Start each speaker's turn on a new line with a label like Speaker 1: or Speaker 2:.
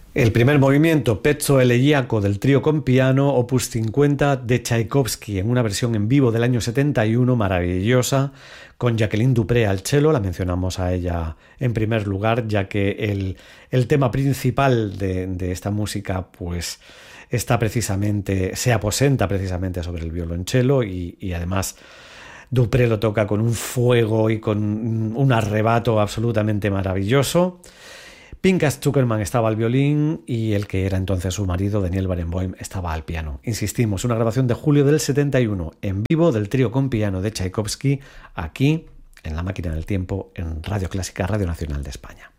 Speaker 1: El primer movimiento, Pezzo Elegiaco del trío con piano, opus 50 de Tchaikovsky, en una versión en vivo del año 71, maravillosa, con Jacqueline Dupré al cello. La mencionamos a ella en primer lugar, ya que el tema principal de esta música, pues, está precisamente, se aposenta precisamente sobre el violonchelo y además Dupré lo toca con un fuego y con un arrebato absolutamente maravilloso. Pinkas Zuckerman estaba al violín y el que era entonces su marido, Daniel Barenboim, estaba al piano. Insistimos, una grabación de julio del 71 en vivo del trío con piano de Tchaikovsky, aquí en La Máquina del Tiempo, en Radio Clásica, Radio Nacional de España.